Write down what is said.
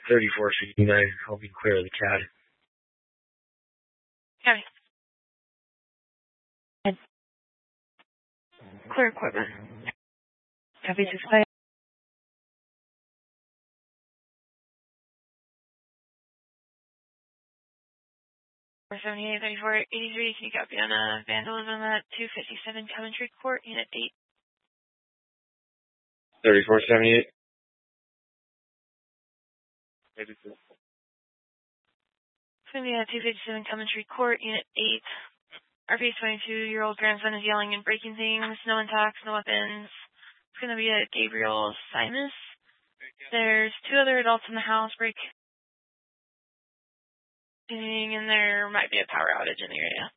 3469, helping clear the CAD. Copy. Clear equipment. Copy 65. 478, 34, 83, can you copy on vandalism at 257 Coventry Court, Unit 8? 3478. It's going to be at 257 Coventry Court, Unit 8. RP's 22-year-old grandson is yelling and breaking things. No attacks, no weapons. It's going to be at Gabriel Simus. There's 2 other adults in the house breaking, and there might be a power outage in the area.